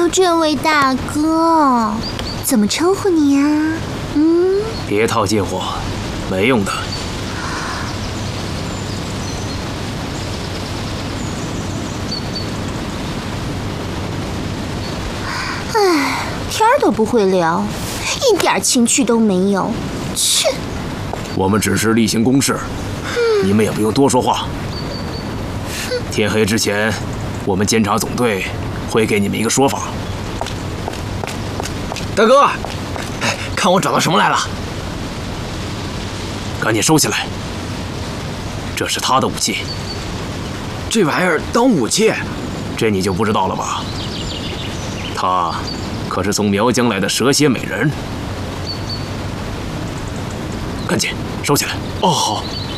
这位大哥，怎么称呼你呀？ 别套近乎，没用的。 唉，天儿都不会聊，一点情趣都没有。切！ 我们只是例行公事，你们也不用多说话。天黑之前，我们监察总队会给你们一个说法。 大哥，看我找到什么来了！ 赶紧收起来，这是他的武器。 这玩意儿当武器？ 这你就不知道了吧？他可是从苗疆来的蛇蝎美人。赶紧收起来。 哦，好。